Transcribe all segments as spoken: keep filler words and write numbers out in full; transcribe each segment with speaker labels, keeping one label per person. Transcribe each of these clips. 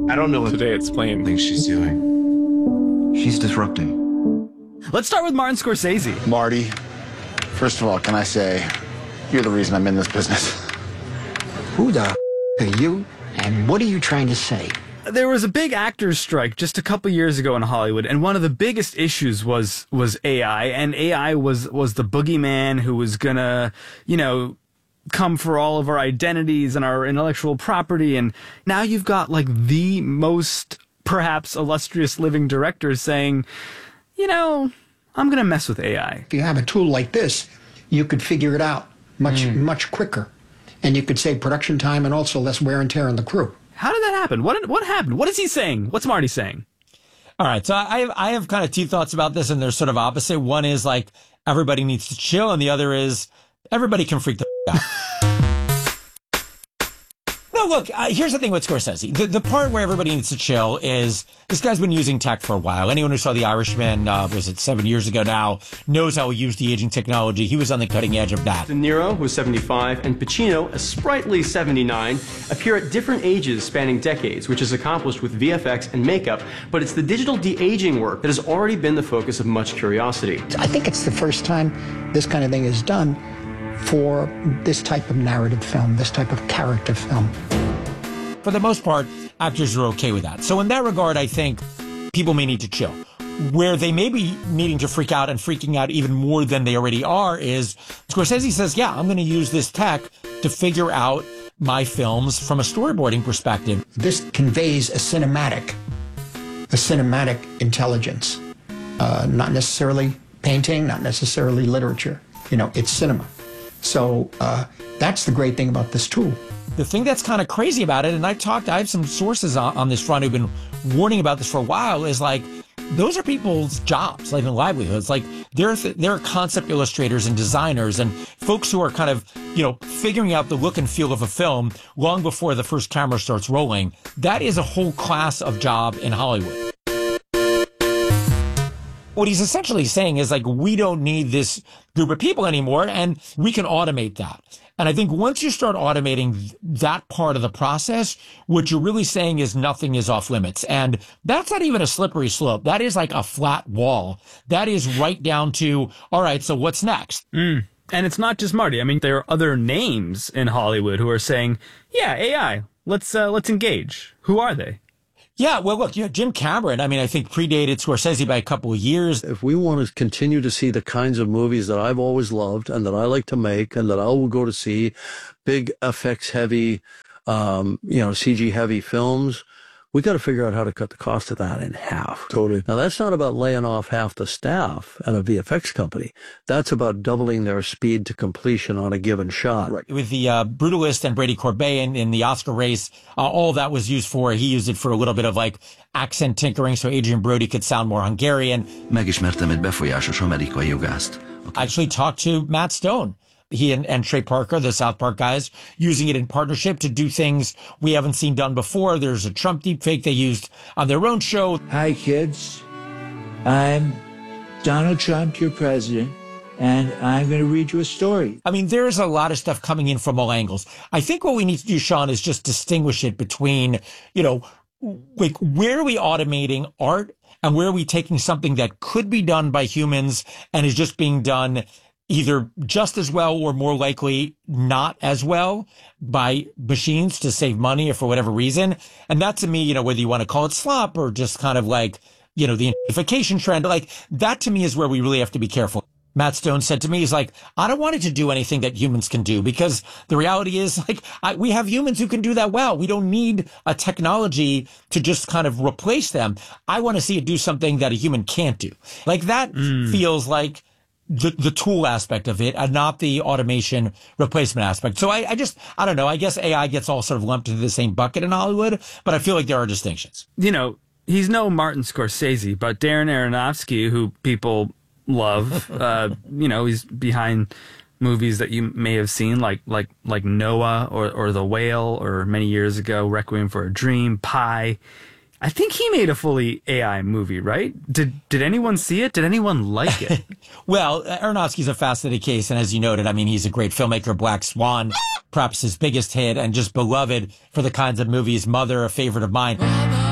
Speaker 1: I don't know what today it's playing.
Speaker 2: I think she's doing.
Speaker 3: She's disrupting.
Speaker 4: Let's start with Martin Scorsese.
Speaker 5: Marty, first of all, can I say, you're the reason I'm in this business.
Speaker 6: Who the f- are you, and what are you trying to say?
Speaker 4: There was a big actors strike just a couple years ago in Hollywood, and one of the biggest issues was was A I, and A I was was the boogeyman who was gonna, you know, come for all of our identities and our intellectual property. And now you've got like the most perhaps illustrious living director saying, you know, I'm gonna mess with A I.
Speaker 6: If you have a tool like this, you could figure it out much, mm. much quicker. And you could save production time and also less wear and tear on the crew.
Speaker 4: How did that happen? What what happened? What is he saying? What's Marty saying?
Speaker 7: All right, so I have, I have kind of two thoughts about this, and they're sort of opposite. One is like everybody needs to chill, and the other is everybody can freak the f- out. No, look, uh, here's the thing with Scorsese. The, the part where everybody needs to chill is this guy's been using tech for a while. Anyone who saw The Irishman, uh, was it seven years ago now, knows how he used the aging technology. He was on the cutting edge of that.
Speaker 8: De Niro was seventy-five, and Pacino, a sprightly seventy-nine, appear at different ages spanning decades, which is accomplished with V F X and makeup, but it's the digital de-aging work that has already been the focus of much curiosity.
Speaker 6: I think it's the first time this kind of thing is done for this type of narrative film, this type of character film.
Speaker 7: For the most part, actors are okay with that. So in that regard, I think people may need to chill. Where they may be needing to freak out and freaking out even more than they already are is Scorsese says, yeah, I'm going to use this tech to figure out my films from a storyboarding perspective.
Speaker 6: This conveys a cinematic, a cinematic intelligence, uh, not necessarily painting, not necessarily literature. You know, it's cinema. So uh, that's the great thing about this tool.
Speaker 7: The thing that's kind of crazy about it, and I've talked, I have some sources on, on this front who've been warning about this for a while, is like, those are people's jobs, like in livelihoods. Like they're, they're concept illustrators and designers and folks who are kind of, you know, figuring out the look and feel of a film long before the first camera starts rolling. That is a whole class of job in Hollywood. What he's essentially saying is like, we don't need this group of people anymore and we can automate that. And I think once you start automating that part of the process, what you're really saying is nothing is off limits. And that's not even a slippery slope. That is like a flat wall. That is right down to, all right, so what's next?
Speaker 4: Mm. And it's not just Marty. I mean, there are other names in Hollywood who are saying, yeah, A I, let's, uh, let's engage. Who are they?
Speaker 7: Yeah, well, look, you know, Jim Cameron, I mean, I think predated Scorsese by a couple of years.
Speaker 9: If we want to continue to see the kinds of movies that I've always loved and that I like to make and that I will go to see, big F X heavy, um, you know, C G heavy films, we got to figure out how to cut the cost of that in half.
Speaker 1: Totally.
Speaker 9: Now, that's not about laying off half the staff at a V F X company. That's about doubling their speed to completion on a given shot.
Speaker 7: Right. With the uh, Brutalist and Brady Corbet in, in the Oscar race, uh, all that was used for, he used it for a little bit of like accent tinkering so Adrian Brody could sound more Hungarian.
Speaker 3: Megismertem egy befolyásos amerikai jogászt.
Speaker 7: I actually talked to Matt Stone. He and, and Trey Parker, the South Park guys, using it in partnership to do things we haven't seen done before. There's a Trump deepfake they used on their own show.
Speaker 10: Hi, kids. I'm Donald Trump, your president, and I'm going to read you a story.
Speaker 7: I mean, there's a lot of stuff coming in from all angles. I think what we need to do, Sean, is just distinguish it between, you know, like where are we automating art and where are we taking something that could be done by humans and is just being done either just as well or more likely not as well by machines to save money or for whatever reason. And that to me, you know, whether you want to call it slop or just kind of like, you know, the identification trend, like that to me is where we really have to be careful. Matt Stone said to me, he's like, I don't want it to do anything that humans can do because the reality is like, I, we have humans who can do that well. We don't need a technology to just kind of replace them. I want to see it do something that a human can't do. Like that mm. feels like The, the tool aspect of it and not the automation replacement aspect. So I, I just, I don't know. I guess A I gets all sort of lumped into the same bucket in Hollywood, but I feel like there are distinctions.
Speaker 4: You know, he's no Martin Scorsese, but Darren Aronofsky, who people love, uh, you know, he's behind movies that you may have seen, like like like Noah or, or The Whale, or many years ago, Requiem for a Dream, Pi. I think he made a fully A I movie, right? Did did anyone see it? Did anyone like it?
Speaker 7: Well, Aronofsky's a fascinated case, and as you noted, I mean, he's a great filmmaker. Black Swan, perhaps his biggest hit, and just beloved for the kinds of movies. Mother, a favorite of mine.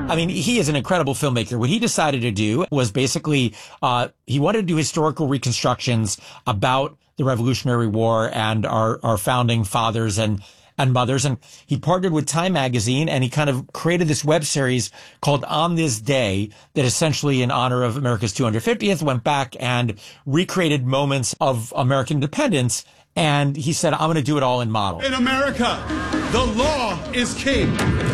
Speaker 7: I mean, he is an incredible filmmaker. What he decided to do was basically, uh, he wanted to do historical reconstructions about the Revolutionary War and our, our founding fathers and, and mothers. And he partnered with Time Magazine, and he kind of created this web series called On This Day that essentially, in honor of America's two hundred fiftieth, went back and recreated moments of American independence. And he said, I'm going to do it all in model.
Speaker 1: In America, the law is king.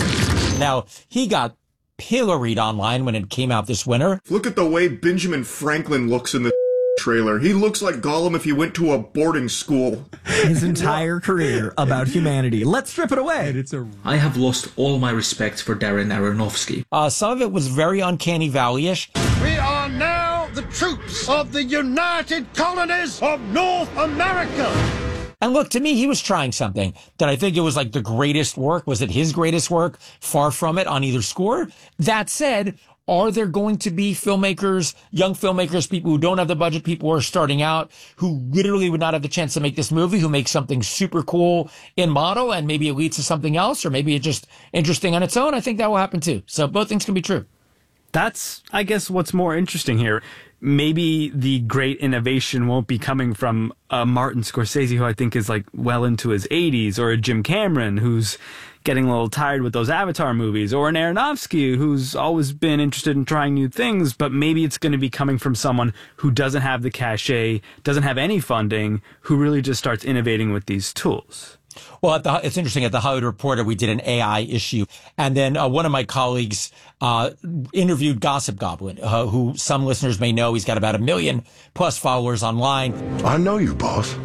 Speaker 7: Now, he got pilloried online when it came out this winter.
Speaker 1: Look at the way Benjamin Franklin looks in the trailer. He looks like Gollum if he went to a boarding school.
Speaker 11: His entire career about humanity. Let's strip it away.
Speaker 10: It's a...
Speaker 12: I have lost all my respect for Darren Aronofsky.
Speaker 7: Uh, some of it was very Uncanny Valley-ish.
Speaker 13: We are now the troops of the United Colonies of North America.
Speaker 7: And look, to me, he was trying something that I think it was like the greatest work. Was it his greatest work? Far from it on either score. That said, are there going to be filmmakers, young filmmakers, people who don't have the budget, people who are starting out, who literally would not have the chance to make this movie, who make something super cool in model, and maybe it leads to something else, or maybe it's just interesting on its own? I think that will happen too. So both things can be true.
Speaker 4: That's, I guess, what's more interesting here. Maybe the great innovation won't be coming from a Martin Scorsese, who I think is like well into his eighties, or a Jim Cameron, who's getting a little tired with those Avatar movies, or an Aronofsky, who's always been interested in trying new things, but maybe it's going to be coming from someone who doesn't have the cachet, doesn't have any funding, who really just starts innovating with these tools.
Speaker 7: Well, at the, it's interesting. At the Hollywood Reporter, we did an A I issue. And then uh, one of my colleagues uh, interviewed Gossip Goblin, uh, who some listeners may know. He's got about a million plus followers online.
Speaker 14: I know you, boss.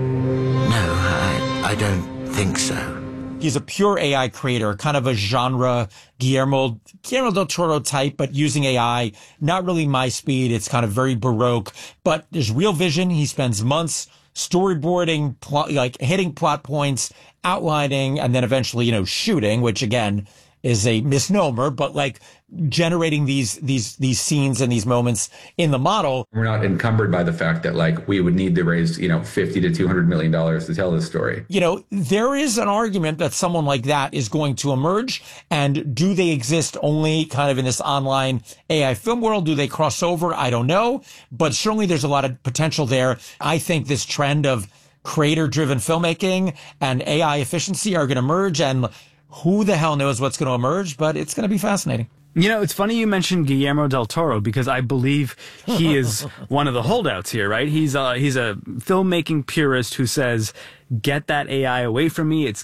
Speaker 15: No, I, I don't think so.
Speaker 7: He's a pure A I creator, kind of a genre Guillermo, Guillermo del Toro type, but using A I. Not really my speed. It's kind of very Baroque. But there's real vision. He spends months storyboarding, plot, like hitting plot points, outlining, and then eventually, you know, shooting, which again is a misnomer, but like generating these these these scenes and these moments in the model.
Speaker 16: We're not encumbered by the fact that like we would need to raise, you know, fifty to two hundred million dollars to tell this story.
Speaker 7: You know, there is an argument that someone like that is going to emerge. And do they exist only kind of in this online A I film world? Do they cross over? I don't know. But certainly there's a lot of potential there. I think this trend of creator-driven filmmaking and A I efficiency are going to merge, and who the hell knows what's going to emerge, but it's going to be fascinating.
Speaker 4: You know, it's funny you mentioned Guillermo del Toro, because I believe he is one of the holdouts here, right? He's a, he's a filmmaking purist who says, get that A I away from me. It's